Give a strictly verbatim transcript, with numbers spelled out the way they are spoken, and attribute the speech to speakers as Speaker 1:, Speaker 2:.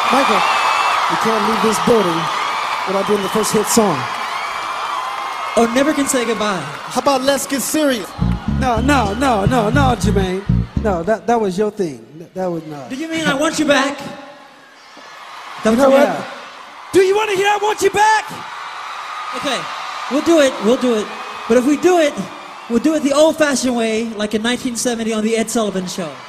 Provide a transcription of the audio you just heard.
Speaker 1: Michael, you can't leave this building without doing the first hit song.
Speaker 2: Oh, never can say goodbye.
Speaker 3: How about let's get serious?
Speaker 1: No, no, no, no, no, Jermaine. No, that, that was your thing. That, that was not.
Speaker 2: Do you mean I want you back? That was
Speaker 1: You know
Speaker 2: your-
Speaker 1: what? Do you want to hear I Want You Back?
Speaker 2: Okay, we'll do it, we'll do it. But if we do it, we'll do it the old-fashioned way, like in nineteen seventy on the Ed Sullivan Show.